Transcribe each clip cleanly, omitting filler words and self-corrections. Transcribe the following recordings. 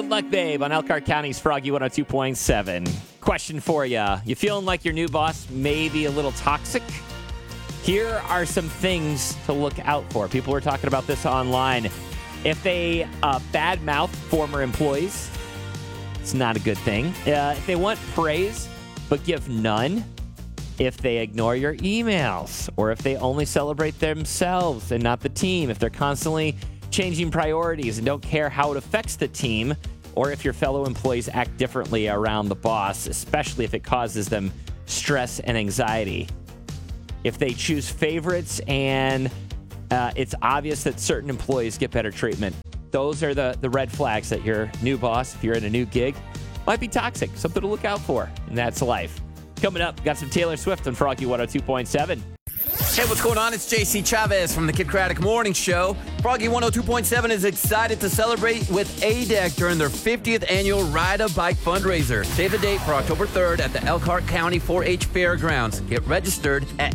Good luck, babe, on Elkhart County's Froggy 102.7. Question for you. You feeling like your new boss may be a little toxic? Here are some things to look out for. People were talking about this online. If they badmouth former employees, it's not a good thing. If they want praise but give none, if they ignore your emails, or if they only celebrate themselves and not the team, if they're constantly changing priorities and don't care how it affects the team, or if your fellow employees act differently around the boss, especially if it causes them stress and anxiety. If they choose favorites and it's obvious that certain employees get better treatment. Those are the red flags that your new boss, if you're in a new gig, might be toxic. Something to look out for, and that's life. Coming up, got some Taylor Swift on Froggy 102.7. Hey, what's going on? It's JC Chavez from the Kid Craddock Morning Show. Froggy 102.7 is excited to celebrate with ADEC during their 50th annual Ride a Bike fundraiser. Save the date for October 3rd at the Elkhart County 4-H Fairgrounds. Get registered at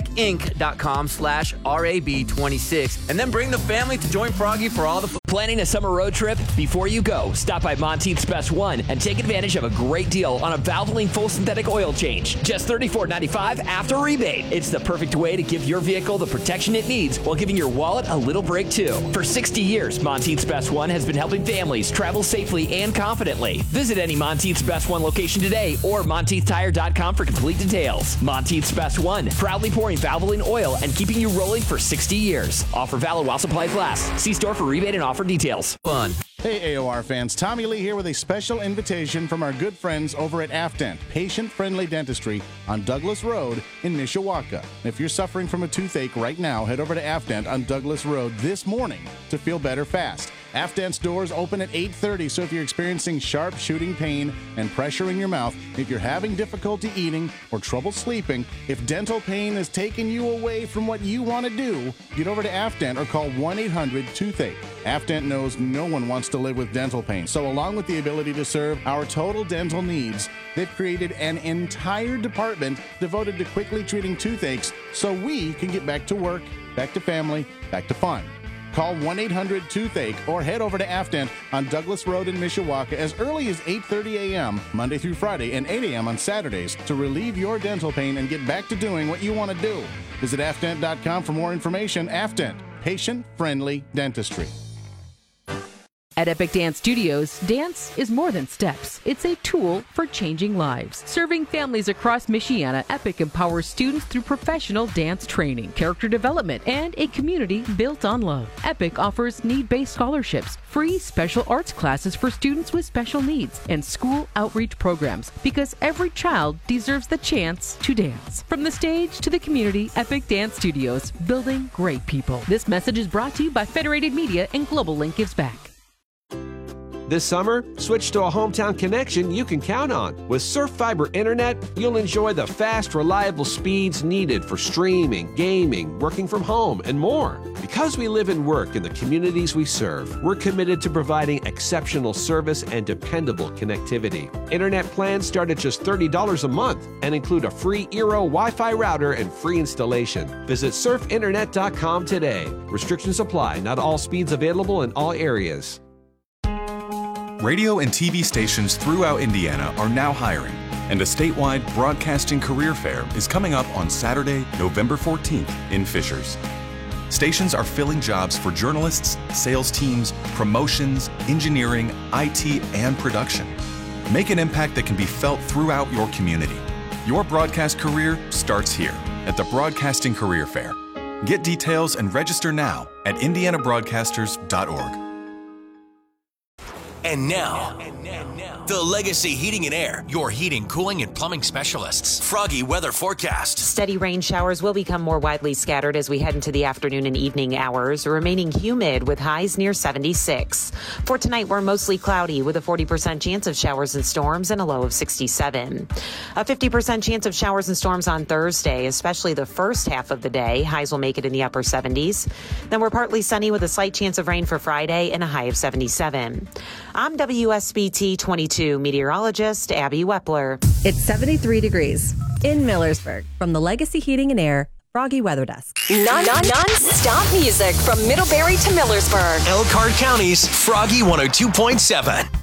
adecinc.com/RAB26 and then bring the family to join Froggy for all the Planning a summer road trip? Before you go, stop by Monteith's Best One and take advantage of a great deal on a Valvoline full synthetic oil change. Just $34.95 after rebate. It's the perfect way to give your vehicle the protection it needs while giving your wallet a little break too. For 60 years, Monteith's Best One has been helping families travel safely and confidently. Visit any Monteith's Best One location today or MonteithTire.com for complete details. Monteith's Best One, proudly pouring Valvoline oil and keeping you rolling for 60 years. Offer valid while supplies last. See store for rebate and offer details. fun. Hey AOR fans, Tommy Lee here with a special invitation from our good friends over at Afdent, patient-friendly dentistry on Douglas Road in Mishawaka. If you're suffering from a toothache right now, head over to Afdent on Douglas Road this morning to feel better fast. Afdent's doors open at 8:30, so if you're experiencing sharp shooting pain and pressure in your mouth, if you're having difficulty eating or trouble sleeping, if dental pain is taking you away from what you want to do, get over to Afdent or call 1-800-TOOTHACHE. Afdent knows no one wants to live with dental pain, so along with the ability to serve our total dental needs, they've created an entire department devoted to quickly treating toothaches so we can get back to work, back to family, back to fun. Call 1-800-TOOTHACHE or head over to Afdent on Douglas Road in Mishawaka as early as 8:30 a.m. Monday through Friday and 8 a.m. on Saturdays to relieve your dental pain and get back to doing what you want to do. Visit Afdent.com for more information. Afdent, patient-friendly dentistry. At Epic Dance Studios, dance is more than steps. It's a tool for changing lives. Serving families across Michiana, Epic empowers students through professional dance training, character development, and a community built on love. Epic offers need-based scholarships, free special arts classes for students with special needs, and school outreach programs, because every child deserves the chance to dance. From the stage to the community, Epic Dance Studios, building great people. This message is brought to you by Federated Media and Global Link Gives Back. This summer, switch to a hometown connection you can count on. With Surf Fiber Internet, you'll enjoy the fast, reliable speeds needed for streaming, gaming, working from home, and more. Because we live and work in the communities we serve, we're committed to providing exceptional service and dependable connectivity. Internet plans start at just $30 a month and include a free Eero Wi-Fi router and free installation. Visit surfinternet.com today. Restrictions apply. Not all speeds available in all areas. Radio and TV stations throughout Indiana are now hiring, and a statewide broadcasting career fair is coming up on Saturday, November 14th in Fishers. Stations are filling jobs for journalists, sales teams, promotions, engineering, IT, and production. Make an impact that can be felt throughout your community. Your broadcast career starts here at the Broadcasting Career Fair. Get details and register now at indianabroadcasters.org. And now, the Legacy Heating and Air, your heating, cooling, and plumbing specialists. Froggy weather forecast. Steady rain showers will become more widely scattered as we head into the afternoon and evening hours, remaining humid with highs near 76. For tonight, we're mostly cloudy with a 40% chance of showers and storms and a low of 67. A 50% chance of showers and storms on Thursday, especially the first half of the day. Highs will make it in the upper 70s. Then we're partly sunny with a slight chance of rain for Friday and a high of 77. I'm WSBT 22 meteorologist Abby Wepler. It's 73 degrees in Millersburg. From the Legacy Heating and Air Froggy Weather Desk. Non-stop music from Middlebury to Millersburg. Elkhart County's Froggy 102.7.